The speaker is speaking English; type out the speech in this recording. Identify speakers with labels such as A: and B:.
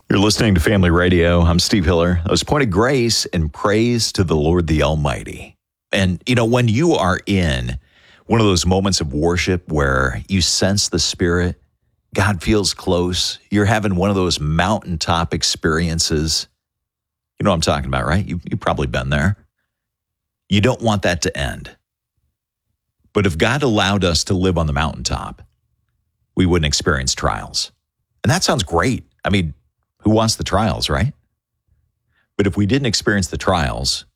A: You're listening to Family Radio. I'm Steve Hiller. I was Point of Grace and praise to the Lord the Almighty. And, when you are in one of those moments of worship where you sense the Spirit, God feels close, you're having one of those mountaintop experiences. You know what I'm talking about, right? You've probably been there. You don't want that to end. But if God allowed us to live on the mountaintop, we wouldn't experience trials. And that sounds great. I mean, who wants the trials, right? But if we didn't experience the trials,